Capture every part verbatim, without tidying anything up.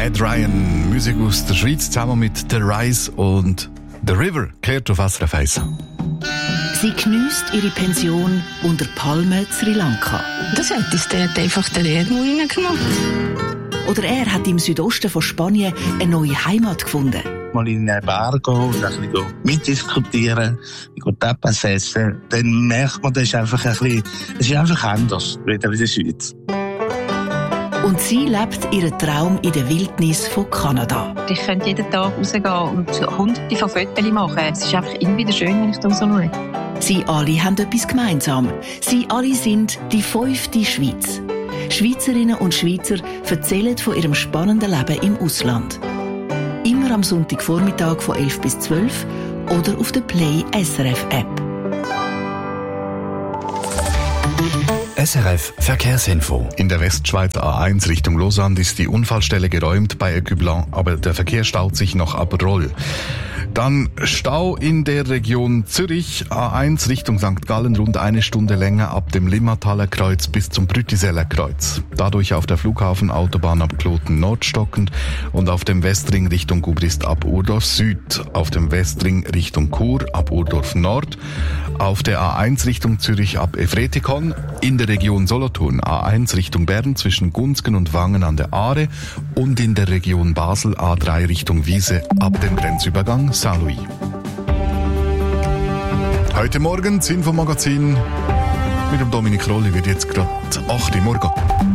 Ed Ryan, Musik aus der Schweiz, zusammen mit The Rise und The River, kehrt auf S R F eins. Sie geniesst ihre Pension unter Palmen Sri Lanka. Das hat uns dort einfach den Erdmund reingemacht. Oder er hat im Südosten von Spanien eine neue Heimat gefunden. Mal in eine Bar gehen und ein bisschen mitdiskutieren, Tapas essen, dann merkt man, das ist einfach ein bisschen, es ist einfach anders, wieder in der Schweiz. Und sie lebt ihren Traum in der Wildnis von Kanada. Ich könnte jeden Tag rausgehen und hunderte von Fotos machen. Es ist einfach immer wieder schön, wenn ich da so schaue. Sie alle haben etwas gemeinsam. Sie alle sind die fünfte Schweiz. Schweizerinnen und Schweizer erzählen von ihrem spannenden Leben im Ausland. Immer am Sonntagvormittag von elf bis zwölf oder auf der Play S R F App. S R F Verkehrsinfo. In der Westschweiz A eins Richtung Lausanne ist die Unfallstelle geräumt bei Écublens, aber der Verkehr staut sich noch ab Roll. Dann Stau in der Region Zürich, A eins Richtung Sankt Gallen, rund eine Stunde länger ab dem Limmathaler Kreuz bis zum Brütiseller Kreuz. Dadurch auf der Flughafenautobahn ab Kloten Nord stockend und auf dem Westring Richtung Gubrist ab Urdorf Süd, auf dem Westring Richtung Chur ab Urdorf Nord, auf der A eins Richtung Zürich ab Efretikon, in der Region Solothurn A eins Richtung Bern zwischen Gunzgen und Wangen an der Aare und in der Region Basel A drei Richtung Wiese ab dem Grenzübergang Saint-Louis. Heute Morgen das Infomagazin mit dem Dominik Rolli wird jetzt gerade acht Uhr morgen.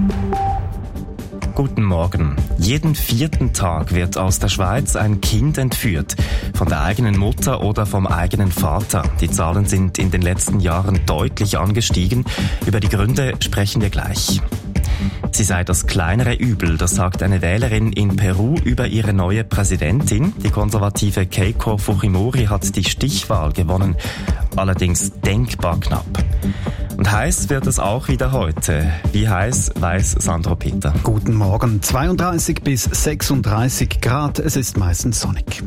Guten Morgen. Jeden vierten Tag wird aus der Schweiz ein Kind entführt. Von der eigenen Mutter oder vom eigenen Vater. Die Zahlen sind in den letzten Jahren deutlich angestiegen. Über die Gründe sprechen wir gleich. Sie sei das kleinere Übel, das sagt eine Wählerin in Peru über ihre neue Präsidentin. Die konservative Keiko Fujimori hat die Stichwahl gewonnen, allerdings denkbar knapp. Und heiß wird es auch wieder heute. Wie heiß, weiß Sandro Peter. Guten Morgen, zweiunddreißig bis sechsunddreißig Grad, es ist meistens sonnig.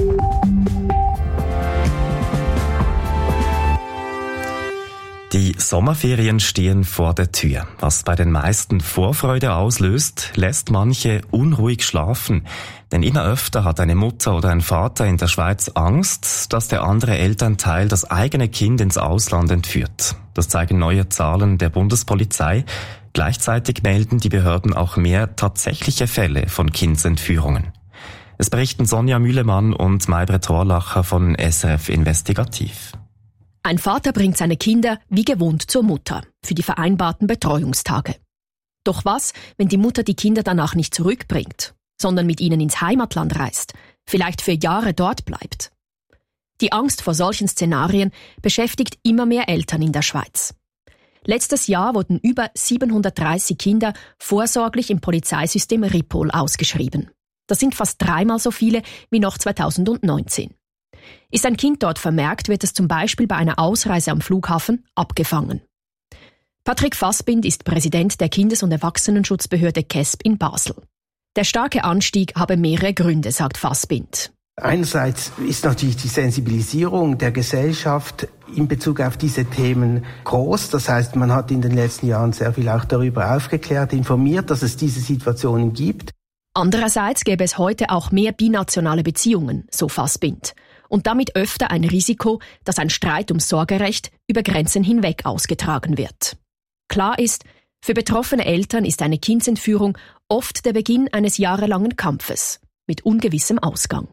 Die Sommerferien stehen vor der Tür. Was bei den meisten Vorfreude auslöst, lässt manche unruhig schlafen. Denn immer öfter hat eine Mutter oder ein Vater in der Schweiz Angst, dass der andere Elternteil das eigene Kind ins Ausland entführt. Das zeigen neue Zahlen der Bundespolizei. Gleichzeitig melden die Behörden auch mehr tatsächliche Fälle von Kindsentführungen. Es berichten Sonja Mühlemann und Maybrit Horlacher von S R F Investigativ. Ein Vater bringt seine Kinder wie gewohnt zur Mutter für die vereinbarten Betreuungstage. Doch was, wenn die Mutter die Kinder danach nicht zurückbringt, sondern mit ihnen ins Heimatland reist, vielleicht für Jahre dort bleibt? Die Angst vor solchen Szenarien beschäftigt immer mehr Eltern in der Schweiz. Letztes Jahr wurden über siebenhundertdreißig Kinder vorsorglich im Polizeisystem Ripoll ausgeschrieben. Das sind fast dreimal so viele wie noch zweitausendneunzehn. Ist ein Kind dort vermerkt, wird es zum Beispiel bei einer Ausreise am Flughafen abgefangen. Patrick Fassbind ist Präsident der Kindes- und Erwachsenenschutzbehörde K E S B in Basel. Der starke Anstieg habe mehrere Gründe, sagt Fassbind. Einerseits ist natürlich die Sensibilisierung der Gesellschaft in Bezug auf diese Themen groß. Das heißt, man hat in den letzten Jahren sehr viel auch darüber aufgeklärt, informiert, dass es diese Situationen gibt. Andererseits gäbe es heute auch mehr binationale Beziehungen, so Fassbind. Und damit öfter ein Risiko, dass ein Streit ums Sorgerecht über Grenzen hinweg ausgetragen wird. Klar ist, für betroffene Eltern ist eine Kindsentführung oft der Beginn eines jahrelangen Kampfes mit ungewissem Ausgang.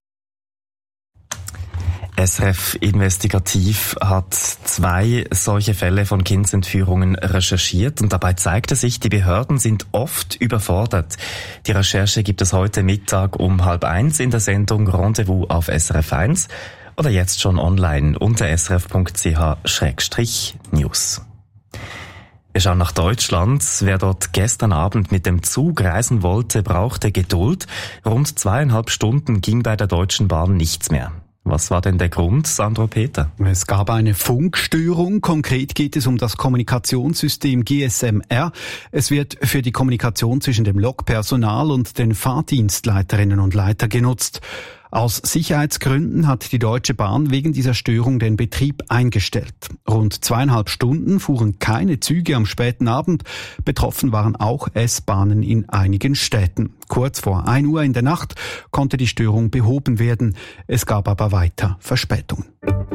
S R F Investigativ hat zwei solche Fälle von Kindsentführungen recherchiert und dabei zeigte sich, die Behörden sind oft überfordert. Die Recherche gibt es heute Mittag um halb eins in der Sendung Rendezvous auf S R F eins oder jetzt schon online unter s r f punkt c h schrägstrich news. Wir schauen nach Deutschland. Wer dort gestern Abend mit dem Zug reisen wollte, brauchte Geduld. Rund zweieinhalb Stunden ging bei der Deutschen Bahn nichts mehr. Was war denn der Grund, Sandro Peter? Es gab eine Funkstörung. Konkret geht es um das Kommunikationssystem G S M R. Es wird für die Kommunikation zwischen dem Lokpersonal und den Fahrdienstleiterinnen und Leitern genutzt. Aus Sicherheitsgründen hat die Deutsche Bahn wegen dieser Störung den Betrieb eingestellt. Rund zweieinhalb Stunden fuhren keine Züge am späten Abend. Betroffen waren auch S-Bahnen in einigen Städten. Kurz vor ein Uhr in der Nacht konnte die Störung behoben werden. Es gab aber weiter Verspätungen.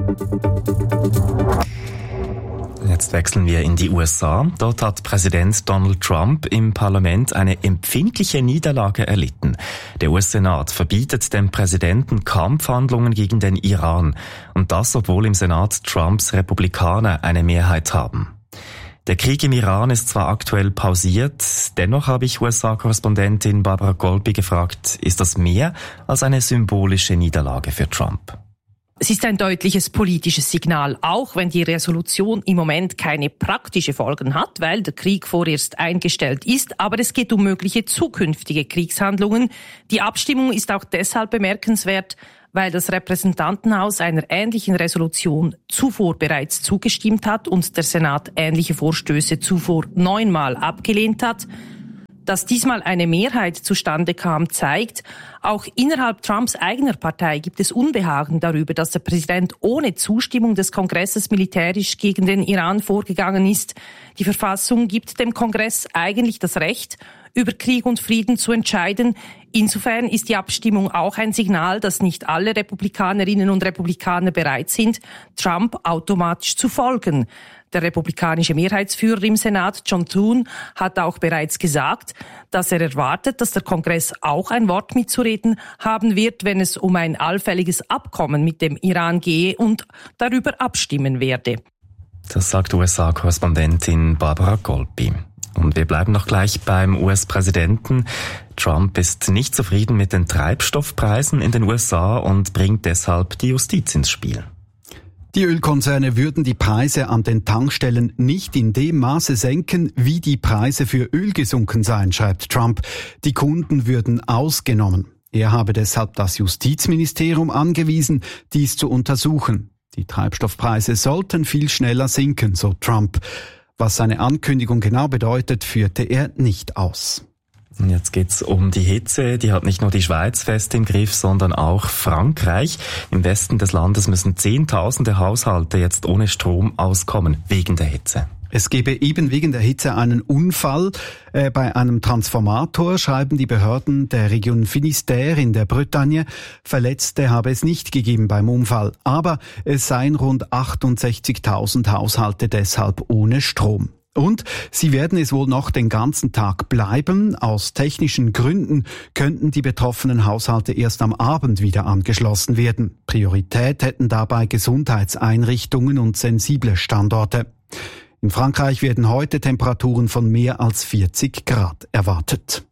Jetzt wechseln wir in die U S A. Dort hat Präsident Donald Trump im Parlament eine empfindliche Niederlage erlitten. Der U S-Senat verbietet dem Präsidenten Kampfhandlungen gegen den Iran. Und das, obwohl im Senat Trumps Republikaner eine Mehrheit haben. Der Krieg im Iran ist zwar aktuell pausiert, dennoch habe ich U S A-Korrespondentin Barbara Golbi gefragt, ist das mehr als eine symbolische Niederlage für Trump? Es ist ein deutliches politisches Signal, auch wenn die Resolution im Moment keine praktischen Folgen hat, weil der Krieg vorerst eingestellt ist. Aber es geht um mögliche zukünftige Kriegshandlungen. Die Abstimmung ist auch deshalb bemerkenswert, weil das Repräsentantenhaus einer ähnlichen Resolution zuvor bereits zugestimmt hat und der Senat ähnliche Vorstöße zuvor neunmal abgelehnt hat. Dass diesmal eine Mehrheit zustande kam, zeigt, auch innerhalb Trumps eigener Partei gibt es Unbehagen darüber, dass der Präsident ohne Zustimmung des Kongresses militärisch gegen den Iran vorgegangen ist. Die Verfassung gibt dem Kongress eigentlich das Recht, über Krieg und Frieden zu entscheiden. Insofern ist die Abstimmung auch ein Signal, dass nicht alle Republikanerinnen und Republikaner bereit sind, Trump automatisch zu folgen. Der republikanische Mehrheitsführer im Senat, John Thune, hat auch bereits gesagt, dass er erwartet, dass der Kongress auch ein Wort mitzureden haben wird, wenn es um ein allfälliges Abkommen mit dem Iran gehe und darüber abstimmen werde. Das sagt U S A-Korrespondentin Barbara Golbi. Und wir bleiben noch gleich beim U S-Präsidenten. Trump ist nicht zufrieden mit den Treibstoffpreisen in den U S A und bringt deshalb die Justiz ins Spiel. Die Ölkonzerne würden die Preise an den Tankstellen nicht in dem Maße senken, wie die Preise für Öl gesunken seien, schreibt Trump. Die Kunden würden ausgenommen. Er habe deshalb das Justizministerium angewiesen, dies zu untersuchen. Die Treibstoffpreise sollten viel schneller sinken, so Trump. Was seine Ankündigung genau bedeutet, führte er nicht aus. Jetzt geht's um die Hitze. Die hat nicht nur die Schweiz fest im Griff, sondern auch Frankreich. Im Westen des Landes müssen Zehntausende Haushalte jetzt ohne Strom auskommen, wegen der Hitze. Es gebe eben wegen der Hitze einen Unfall äh, bei einem Transformator, schreiben die Behörden der Region Finistère in der Bretagne. Verletzte habe es nicht gegeben beim Unfall, aber es seien rund achtundsechzigtausend Haushalte deshalb ohne Strom. Und sie werden es wohl noch den ganzen Tag bleiben. Aus technischen Gründen könnten die betroffenen Haushalte erst am Abend wieder angeschlossen werden. Priorität hätten dabei Gesundheitseinrichtungen und sensible Standorte. In Frankreich werden heute Temperaturen von mehr als vierzig Grad erwartet.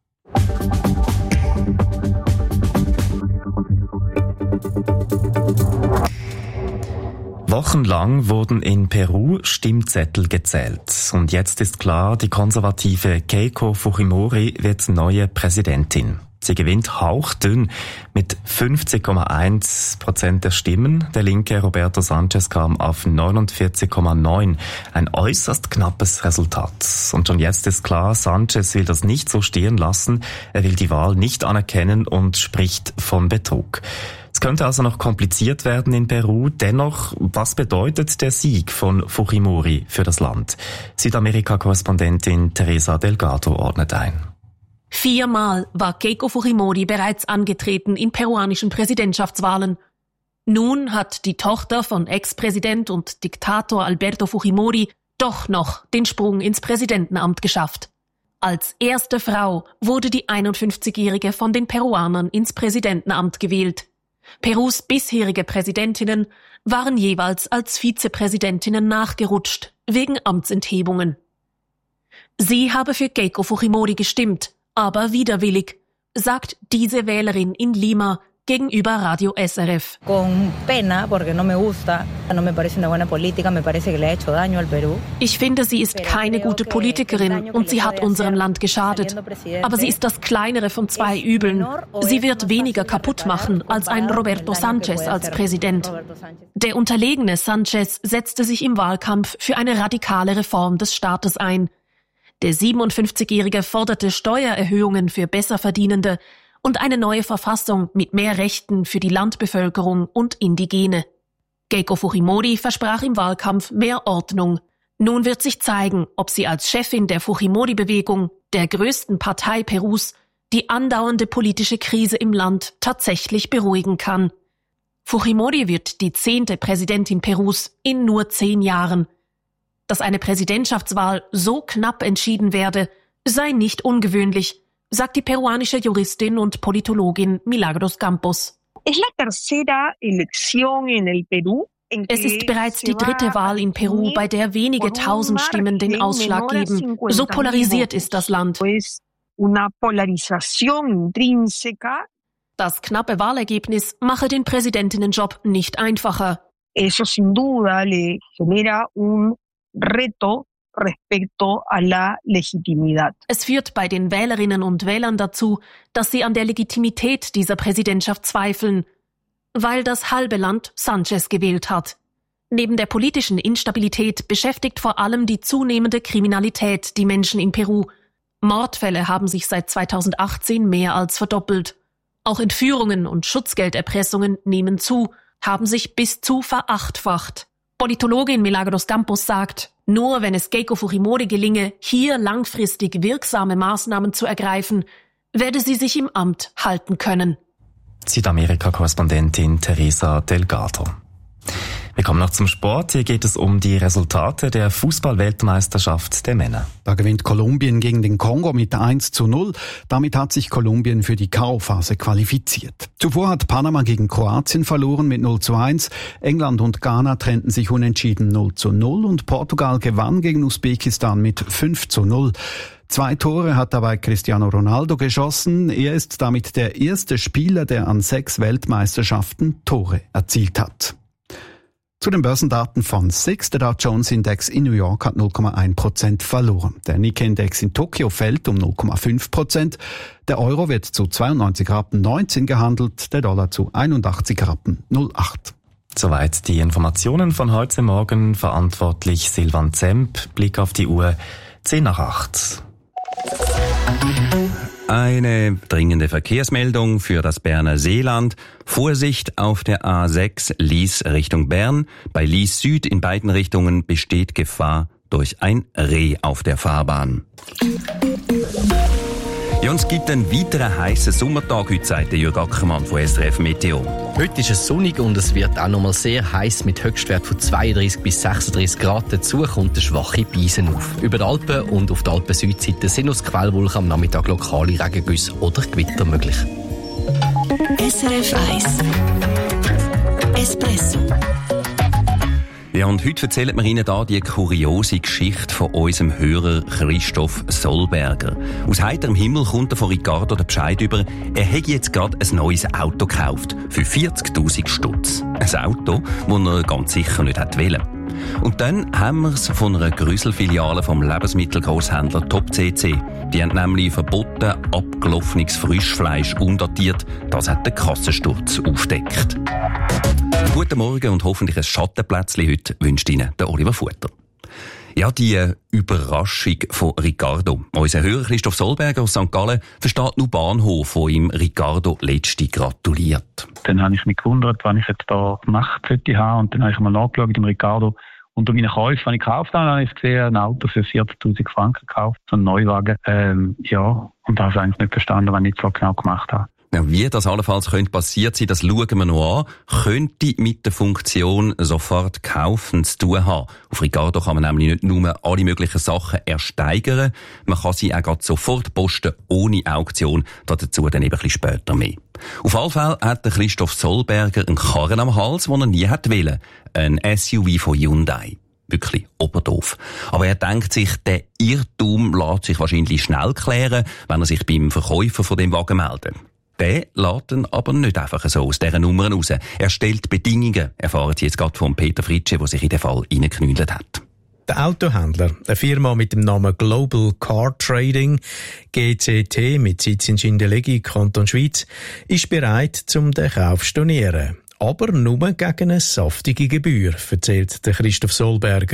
Wochenlang wurden in Peru Stimmzettel gezählt. Und jetzt ist klar, die konservative Keiko Fujimori wird neue Präsidentin. Sie gewinnt hauchdünn mit fünfzig Komma eins Prozent der Stimmen. Der linke Roberto Sanchez kam auf neunundvierzig Komma neun. Ein äußerst knappes Resultat. Und schon jetzt ist klar, Sanchez will das nicht so stehen lassen. Er will die Wahl nicht anerkennen und spricht von Betrug. Es könnte also noch kompliziert werden in Peru. Dennoch, was bedeutet der Sieg von Fujimori für das Land? Südamerika-Korrespondentin Teresa Delgado ordnet ein. Viermal war Keiko Fujimori bereits angetreten in peruanischen Präsidentschaftswahlen. Nun hat die Tochter von Ex-Präsident und Diktator Alberto Fujimori doch noch den Sprung ins Präsidentenamt geschafft. Als erste Frau wurde die einundfünfzigjährige von den Peruanern ins Präsidentenamt gewählt. Perus bisherige Präsidentinnen waren jeweils als Vizepräsidentinnen nachgerutscht, wegen Amtsenthebungen. Sie habe für Keiko Fujimori gestimmt, aber widerwillig, sagt diese Wählerin in Lima gegenüber Radio S R F. Ich finde, sie ist keine gute Politikerin und sie hat unserem Land geschadet. Aber sie ist das kleinere von zwei Übeln. Sie wird weniger kaputt machen als ein Roberto Sanchez als Präsident. Der unterlegene Sanchez setzte sich im Wahlkampf für eine radikale Reform des Staates ein. Der siebenundfünfzigjährige forderte Steuererhöhungen für Besserverdienende und eine neue Verfassung mit mehr Rechten für die Landbevölkerung und Indigene. Keiko Fujimori versprach im Wahlkampf mehr Ordnung. Nun wird sich zeigen, ob sie als Chefin der Fujimori-Bewegung, der größten Partei Perus, die andauernde politische Krise im Land tatsächlich beruhigen kann. Fujimori wird die zehnte Präsidentin Perus in nur zehn Jahren. Dass eine Präsidentschaftswahl so knapp entschieden werde, sei nicht ungewöhnlich, sagt die peruanische Juristin und Politologin Milagros Campos. Es ist bereits die dritte Wahl in Peru, bei der wenige tausend Stimmen den Ausschlag geben. So polarisiert ist das Land. Das knappe Wahlergebnis mache den Präsidentinnenjob nicht einfacher. Eso sin duda le genera un reto respecto a la legitimidad. Es führt bei den Wählerinnen und Wählern dazu, dass sie an der Legitimität dieser Präsidentschaft zweifeln, weil das halbe Land Sanchez gewählt hat. Neben der politischen Instabilität beschäftigt vor allem die zunehmende Kriminalität die Menschen in Peru. Mordfälle haben sich seit zweitausendachtzehn mehr als verdoppelt. Auch Entführungen und Schutzgelderpressungen nehmen zu, haben sich bis zu verachtfacht. Politologin Milagros Campos sagt, nur wenn es Keiko Fujimori gelinge, hier langfristig wirksame Maßnahmen zu ergreifen, werde sie sich im Amt halten können. Südamerika-Korrespondentin Teresa Delgado. Wir kommen noch zum Sport. Hier geht es um die Resultate der Fußball-Weltmeisterschaft der Männer. Da gewinnt Kolumbien gegen den Kongo mit eins zu null. Damit hat sich Kolumbien für die K O-Phase qualifiziert. Zuvor hat Panama gegen Kroatien verloren mit null zu eins. England und Ghana trennten sich unentschieden null zu null und Portugal gewann gegen Usbekistan mit fünf zu null. Zwei Tore hat dabei Cristiano Ronaldo geschossen. Er ist damit der erste Spieler, der an sechs Weltmeisterschaften Tore erzielt hat. Zu den Börsendaten von S I X. Der Dow Jones Index in New York hat null Komma eins Prozent verloren. Der Nikkei-Index in Tokio fällt um null Komma fünf Prozent. Der Euro wird zu zweiundneunzig Rappen neunzehn gehandelt, der Dollar zu einundachtzig Rappen null Komma acht. Soweit die Informationen von heute Morgen. Verantwortlich Silvan Zemp. Blick auf die Uhr zehn nach acht. Eine dringende Verkehrsmeldung für das Berner Seeland. Vorsicht auf der A sechs Lies Richtung Bern. Bei Lies Süd in beiden Richtungen besteht Gefahr durch ein Reh auf der Fahrbahn. Ja, und es gibt einen weiteren heissen Sommertag heute, sagt Jürg Ackermann von S R F Meteo. Heute ist es sonnig und es wird auch noch mal sehr heiß mit Höchstwert von zweiunddreißig bis sechsunddreißig Grad. Dazu kommt eine schwache Beisen auf. Über die Alpen und auf der Alpen-Südseite sind aus Quellwolken am Nachmittag lokale Regengüsse oder Gewitter möglich. S R F eins Espresso. Ja, und heute erzählen wir Ihnen hier die kuriose Geschichte von unserem Hörer Christoph Solberger. Aus heiterem Himmel kommt er von Ricardo der Bescheid über, er hätte jetzt gerade ein neues Auto gekauft. Für vierzigtausend Stutz. Ein Auto, das er ganz sicher nicht hätte wollen. Und dann haben wir es von einer Grüselfiliale vom Lebensmittelgrosshändler Top C C. Die haben nämlich verboten, abgelaufenes Frischfleisch undatiert. Das hat der Kassensturz aufgedeckt. Guten Morgen und hoffentlich ein Schattenplätzchen heute wünscht Ihnen der Oliver Futter. Ja, die Überraschung von Ricardo. Unser Hörer Christoph Solberger aus Sankt Gallen versteht nur Bahnhof, wo ihm Ricardo letzte gratuliert. Dann habe ich mich gewundert, was ich jetzt da gemacht sollte haben. Und dann habe ich mal nachgeschaut im Ricardo. Unter meinen Käufen, die ich gekauft habe, habe ich gesehen, ein Auto für vierzigtausend Franken gekauft, so ein Neuwagen. Ähm, ja, und habe es eigentlich nicht verstanden, was ich nicht so genau gemacht habe. Ja, wie das allenfalls könnte passiert sein, das schauen wir noch an. Könnte mit der Funktion sofort kaufen zu tun haben. Auf Ricardo kann man nämlich nicht nur alle möglichen Sachen ersteigern, man kann sie auch gerade sofort posten, ohne Auktion. Dazu dann eben ein bisschen später mehr. Auf alle Fälle hat der Christoph Solberger einen Karren am Hals, den er nie hätte wollen. Ein S U V von Hyundai. Wirklich oberdoof. Aber er denkt sich, der Irrtum lässt sich wahrscheinlich schnell klären, wenn er sich beim Verkäufer von dem Wagen meldet. Der lässt ihn aber nicht einfach so aus dieser Nummer raus. Er stellt Bedingungen, erfahren Sie jetzt gerade von Peter Fritsche, der sich in den Fall reingeknüllt hat. Der Autohändler, eine Firma mit dem Namen Global Car Trading, G C T, mit Sitz in Schindellegi, Kanton Schweiz, ist bereit, um den Kauf zu stornieren. Aber nur gegen eine saftige Gebühr, erzählt der Christoph Solberger.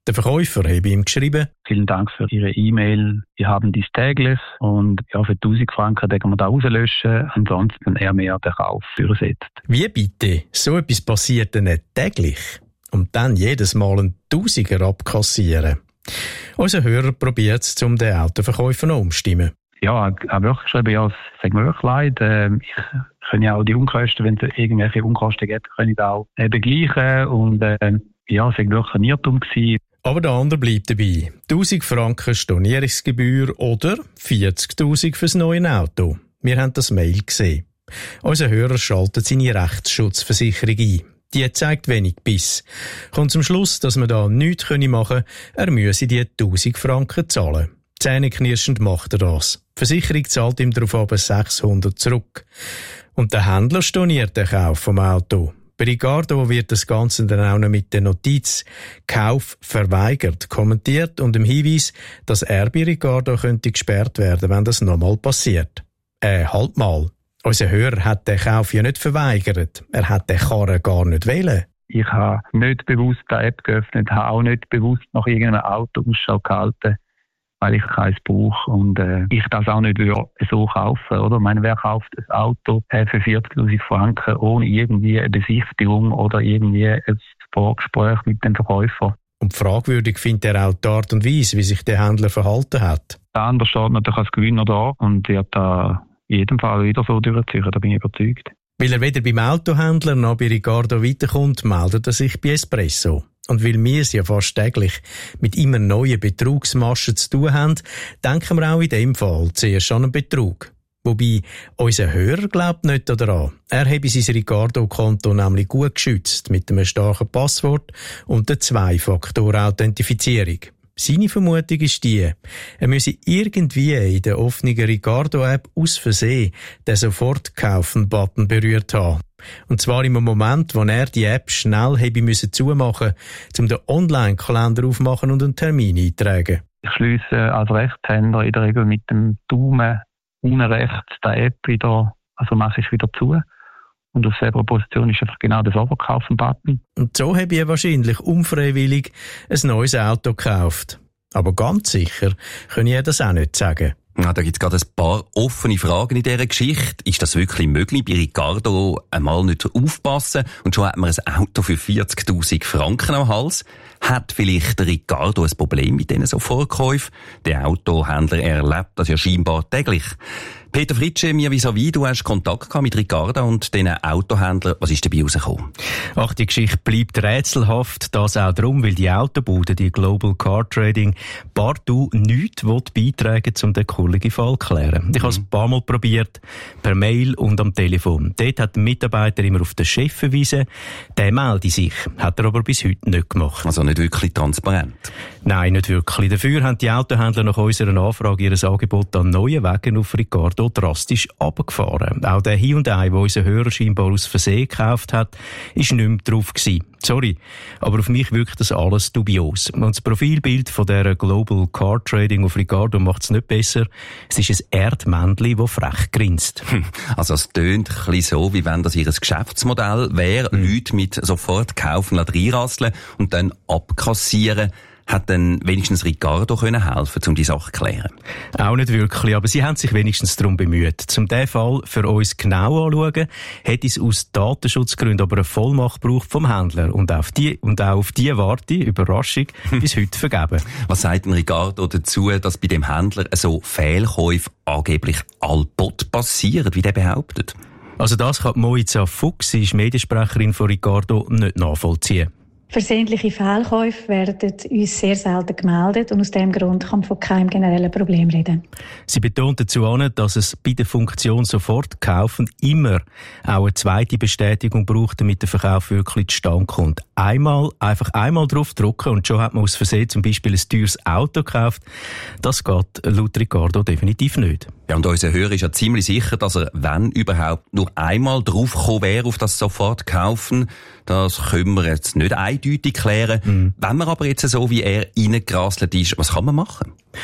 Der Verkäufer habe ihm geschrieben: Vielen Dank für Ihre E-Mail. Wir haben dies täglich und ja, für tausend Franken können wir da rauslöschen. Ansonsten eher mehr den Kauf durchsetzt. Wie bitte? So etwas passiert dann nicht täglich. Und dann jedes Mal einen Tausiger abkassieren. Unser Hörer probiert es, um den Autoverkäufer noch umzustimmen. Ja, er hat wirklich geschrieben, ja, es tut mir wirklich leid. Ähm, ich kann ja auch die Unkosten, wenn es irgendwelche Unkosten gibt, kann ich da auch äh, begleichen. Und äh, ja, es war wirklich ein Irrtum gewesen. Aber der andere bleibt dabei. tausend Franken Stornierungsgebühr oder vierzigtausend fürs neue Auto. Wir haben das Mail gesehen. Unser Hörer schaltet seine Rechtsschutzversicherung ein. Die zeigt wenig Biss. Kommt zum Schluss, dass man da nichts machen können, er müsse die tausend Franken zahlen. Zähneknirschend macht er das. Die Versicherung zahlt ihm darauf aber sechshundert zurück. Und der Händler storniert den Kauf vom Auto. Bei Ricardo wird das Ganze dann auch noch mit der Notiz «Kauf verweigert» kommentiert und dem Hinweis, dass er bei Ricardo könnte gesperrt werden, wenn das nochmal passiert. Äh, halt mal. Unser Hörer hat den Kauf ja nicht verweigert. Er hat den Karren gar nicht wählen. Ich habe nicht bewusst die App geöffnet, habe auch nicht bewusst nach irgendeinem Auto Ausschau gehalten, weil ich keins brauche und äh, ich das auch nicht so kaufen, oder? Ich meine, wer kauft ein Auto äh, für vierzigtausend Franken ohne irgendwie eine Besichtigung oder irgendwie ein Vorgespräch mit dem Verkäufer? Und fragwürdig findet er auch die Art und Weise, wie sich der Händler verhalten hat. Der andere steht natürlich als Gewinner da und wird da in jedem Fall wieder so durchziehen, da bin ich überzeugt. Weil er weder beim Autohändler noch bei Ricardo weiterkommt, meldet er sich bei Espresso. Und weil wir es ja fast täglich mit immer neuen Betrugsmaschen zu tun haben, denken wir auch in dem Fall zuerst an einen Betrug. Wobei, unser Hörer glaubt nicht daran. Er habe sein Ricardo-Konto nämlich gut geschützt mit einem starken Passwort und der Zwei-Faktor-Authentifizierung. Seine Vermutung ist die, er müsse irgendwie in der offenen Ricardo-App aus Versehen den Sofort-Kaufen-Button berührt haben. Und zwar im Moment, wo er die App schnell hätte müssen zumachen, um den Online-Kalender aufmachen und einen Termin eintragen. Ich schliesse als Rechtshänder in der Regel mit dem Daumen unten rechts die App wieder, also mache ich wieder zu. Und auf selber Position ist einfach genau der Sofort-Kaufen-Button. Und so habe ich wahrscheinlich unfreiwillig ein neues Auto gekauft. Aber ganz sicher kann ich das auch nicht sagen. Ja, da gibt es gerade ein paar offene Fragen in dieser Geschichte. Ist das wirklich möglich, bei Ricardo einmal nicht aufpassen und schon hat man ein Auto für vierzigtausend Franken am Hals? Hat vielleicht der Ricardo ein Problem mit diesen Sofortkäufen? Der Autohändler erlebt das ja scheinbar täglich. Peter Fritsche, mir vis-à-vis, du hast Kontakt gehabt mit Ricardo und diesen Autohändlern. Was ist dabei rausgekommen? Ach, die Geschichte bleibt rätselhaft. Das auch darum, weil die Autobude, die Global Car Trading, partout nichts beitragen, um den kulligen Fall zu klären. Ich mhm. habe es ein paar Mal probiert, per Mail und am Telefon. Dort hat der Mitarbeiter immer auf den Chef verwiesen. Der melde sich. Hat er aber bis heute nicht gemacht. Also nicht wirklich transparent? Nein, nicht wirklich. Dafür haben die Autohändler nach unserer Anfrage ihr Angebot an neuen Wegen auf Ricardo drastisch runtergefahren. Auch der Hyundai, den unser Hörer scheinbar aus Versehen gekauft hat, ist nicht mehr drauf gewesen. Sorry, aber auf mich wirkt das alles dubios. Und das Profilbild von der Global Car Trading auf Ricardo macht es nicht besser. Es ist ein Erdmännchen, das frech grinst. Also es tönt ein bisschen so, wie wenn das ihr Geschäftsmodell wäre, mhm. Leute mit sofort kaufen, reinrasseln und dann abkassieren. Hat dann wenigstens Ricardo können helfen, um die Sache zu klären? Auch nicht wirklich, aber sie haben sich wenigstens darum bemüht. Zum diesen Fall für uns genau anschauen, hätte es aus Datenschutzgründen aber eine Vollmacht gebraucht vom Händler. Und auf die, und auch auf die warte, Überraschung, bis heute vergeben. Was sagt denn Ricardo dazu, dass bei dem Händler so Fehlkäufe angeblich allbot passieren, wie der behauptet? Also das kann Moiza Fuchs, sie ist Mediensprecherin von Ricardo, nicht nachvollziehen. Versehentliche Fehlkäufe werden uns sehr selten gemeldet und aus diesem Grund kann man von keinem generellen Problem reden. Sie betont dazu an, dass es bei der Funktion sofort kaufen immer auch eine zweite Bestätigung braucht, damit der Verkauf wirklich zustande kommt. Einmal, einfach einmal drauf drücken und schon hat man aus Versehen zum Beispiel ein teures Auto gekauft. Das geht laut Ricardo definitiv nicht. Ja, und unser Hörer ist ja ziemlich sicher, dass er, wenn überhaupt, nur einmal draufgekommen wäre auf das sofort kaufen. Das können wir jetzt nicht eindeutig klären. Mhm. Wenn man aber jetzt so wie er reingerasselt ist, was kann man machen?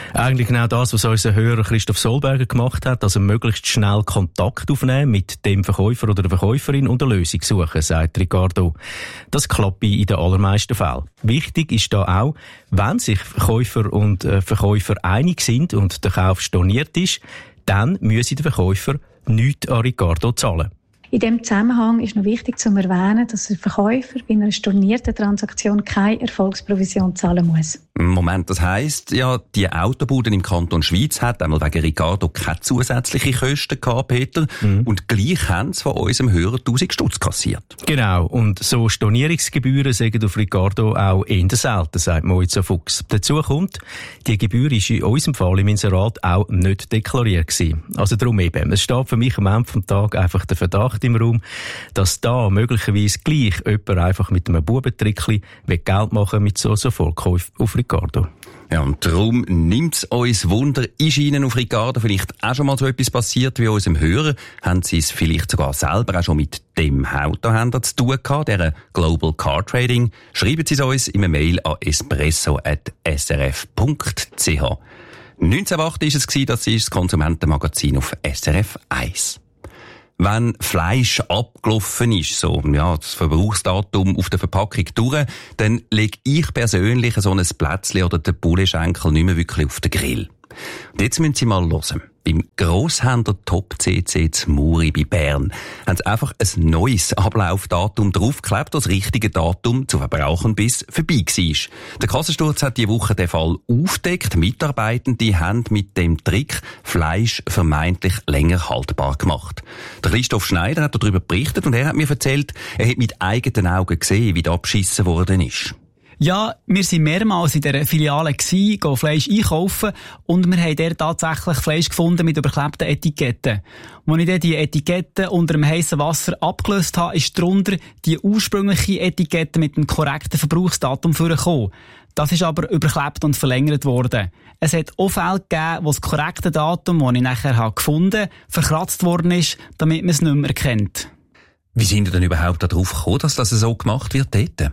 Eigentlich genau das, was unser Hörer Christoph Solberger gemacht hat, also möglichst schnell Kontakt aufnehmen mit dem Verkäufer oder der Verkäuferin und eine Lösung suchen, sagt Ricardo. Das klappt in den allermeisten Fällen. Wichtig ist da auch, wenn sich Verkäufer und äh, Verkäufer einig sind und der Kauf storniert ist, dann müsse der Verkäufer nichts an Ricardo zahlen. In diesem Zusammenhang ist noch wichtig zu erwähnen, dass der Verkäufer bei einer stornierten Transaktion keine Erfolgsprovision zahlen muss. Moment, das heisst, ja, die Autobuden im Kanton Schwyz hat einmal wegen Ricardo keine zusätzlichen Kosten gehabt, Peter. Mhm. Und gleich haben sie von unserem Hörer tausend Stutz kassiert. Genau. Und so Stornierungsgebühren sagen auf Ricardo auch eher selten, sagt Moiza Fuchs. Dazu kommt, die Gebühr ist in unserem Fall im Inserat auch nicht deklariert gewesen. Also darum eben. Es steht für mich am Ende des Tages einfach der Verdacht im Raum, dass da möglicherweise gleich jemand einfach mit einem Bubentrickli Geld machen mit so Sofortkäufen auf Ricardo. Ja, und darum nimmt es uns Wunder, ist Ihnen auf Ricardo vielleicht auch schon mal so etwas passiert wie unserem Hörer? Haben Sie es vielleicht sogar selber auch schon mit dem Autohändler zu tun gehabt, der Global Car Trading? Schreiben Sie es uns in einer Mail an espresso at s r f punkt c h. neunzehnhundertacht war es, das ist das Konsumentenmagazin auf S R F eins. Wenn Fleisch abgelaufen ist, so, ja, das Verbrauchsdatum auf der Verpackung durch, dann lege ich persönlich so ein Plätzchen oder den Pouletschenkel nicht mehr wirklich auf den Grill. Und jetzt müssen Sie mal hören. Beim Grosshändler Top C C zu Muri bei Bern haben sie einfach ein neues Ablaufdatum draufgeklebt, das richtige Datum zu verbrauchen bis vorbei war. Der Kassensturz hat diese Woche den Fall aufgedeckt. Mitarbeitende haben mit dem Trick Fleisch vermeintlich länger haltbar gemacht. Der Christoph Schneider hat darüber berichtet und er hat mir erzählt, er hat mit eigenen Augen gesehen, wie da abgeschissen worden ist. Ja, wir sind mehrmals in dieser Filiale gsi, gehen Fleisch einkaufen und wir haben dort tatsächlich Fleisch gefunden mit überklebten Etiketten. Als ich dann die Etiketten unter dem heissen Wasser abgelöst habe, ist darunter die ursprüngliche Etikette mit dem korrekten Verbrauchsdatum vorgekommen. Das ist aber überklebt und verlängert worden. Es hat auch Fälle gegeben, wo das korrekte Datum, das ich nachher gefunden habe, verkratzt worden ist, damit man es nicht mehr erkennt. Wie sind Sie denn überhaupt darauf gekommen, dass das so gemacht wird dort?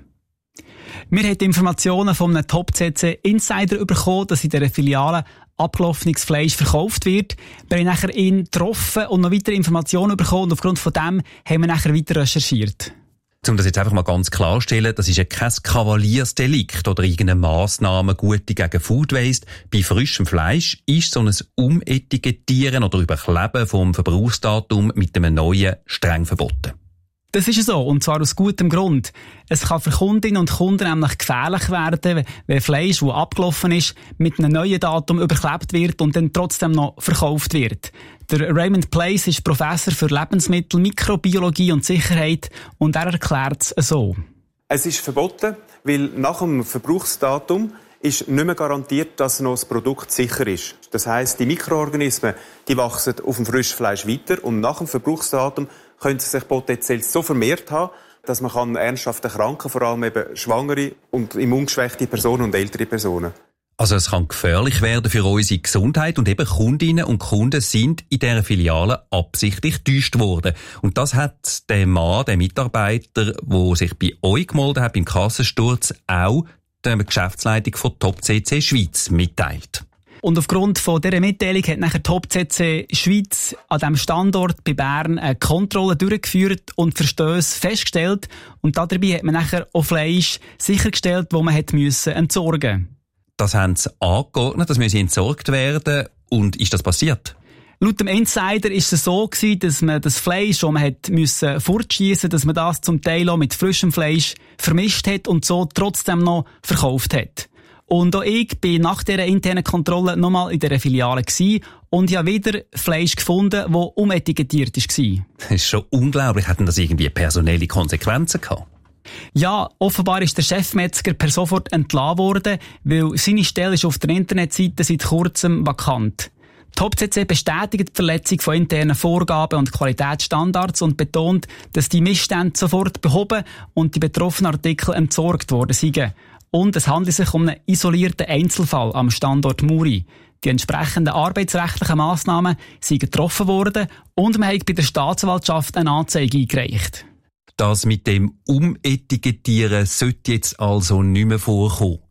Wir haben die Informationen von einem Top C C Insider bekommen, dass in dieser Filiale abgelaufenes Fleisch verkauft wird. Wir haben nachher ihn getroffen und noch weitere Informationen bekommen und aufgrund von dem haben wir nachher weiter recherchiert. Um das jetzt einfach mal ganz klarstellen, das ist ja kein Kavaliersdelikt oder irgendeine Massnahme Gute gegen Food Waste. Bei frischem Fleisch ist so ein Umetikettieren oder Überkleben vom Verbrauchsdatum mit einem neuen streng verboten. Das ist so, und zwar aus gutem Grund. Es kann für Kundinnen und Kunden nämlich gefährlich werden, wenn Fleisch, das abgelaufen ist, mit einem neuen Datum überklebt wird und dann trotzdem noch verkauft wird. Der Raymond Place ist Professor für Lebensmittel, Mikrobiologie und Sicherheit und er erklärt es so. Es ist verboten, weil nach dem Verbrauchsdatum ist nicht mehr garantiert, dass noch das Produkt sicher ist. Das heisst, die Mikroorganismen, die wachsen auf dem Frischfleisch weiter und nach dem Verbrauchsdatum können sie sich potenziell so vermehrt haben, dass man kann ernsthaft erkranken, vor allem eben schwangere und immungeschwächte Personen und ältere Personen. Also es kann gefährlich werden für unsere Gesundheit und eben Kundinnen und Kunden sind in dieser Filiale absichtlich getäuscht worden. Und das hat der Mann, der Mitarbeiter, der sich bei euch gemeldet hat, beim Kassensturz, auch der Geschäftsleitung von Top C C Schweiz mitteilt. Und aufgrund von dieser Mitteilung hat nachher Top C C Schweiz an diesem Standort bei Bern eine Kontrolle durchgeführt und Verstöße festgestellt. Und dabei hat man nachher auch Fleisch sichergestellt, das man hat müssen entsorgen. Das haben sie angeordnet, das müsse entsorgt werden. Und ist das passiert? Laut dem Insider ist es so gewesen, dass man das Fleisch, das man hat müssen fortschiessen, dass man das zum Teil auch mit frischem Fleisch vermischt hat und so trotzdem noch verkauft hat. Und auch ich bin nach dieser internen Kontrolle nochmal in dieser Filiale gewesen und habe wieder Fleisch gefunden, das umetikettiert war. Das ist schon unglaublich. Hatten das irgendwie personelle Konsequenzen gehabt? Ja, offenbar ist der Chefmetzger per sofort entlassen worden, weil seine Stelle ist auf der Internetseite seit kurzem vakant. Top C C bestätigt die Verletzung von internen Vorgaben und Qualitätsstandards und betont, dass die Missstände sofort behoben und die betroffenen Artikel entsorgt worden seien. Und es handelt sich um einen isolierten Einzelfall am Standort Muri. Die entsprechenden arbeitsrechtlichen Massnahmen sind getroffen worden und man hat bei der Staatsanwaltschaft eine Anzeige eingereicht. Das mit dem Umetikettieren sollte jetzt also nicht mehr vorkommen.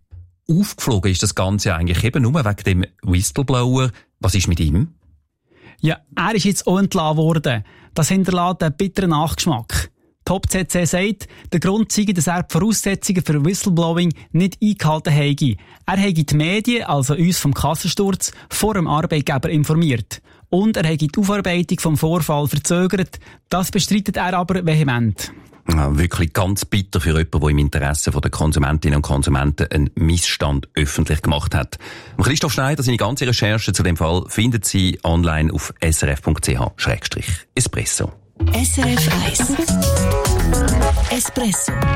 aufgeflogen ist das Ganze eigentlich eben nur wegen dem Whistleblower. Was ist mit ihm? Ja, er ist jetzt auch entlassen worden. Das hinterlässt einen bitteren Nachgeschmack. Top Z C sagt, der Grund sei, dass er die Voraussetzungen für Whistleblowing nicht eingehalten habe. Er habe die Medien, also uns vom Kassensturz, vor dem Arbeitgeber informiert. Und er habe die Aufarbeitung vom Vorfall verzögert. Das bestreitet er aber vehement. Ja, wirklich ganz bitter für jemanden, der im Interesse der Konsumentinnen und Konsumenten einen Missstand öffentlich gemacht hat. Christoph Schneider, seine ganze Recherche zu dem Fall findet Sie online auf s r f punkt c h slash espresso. S R F eins Espresso.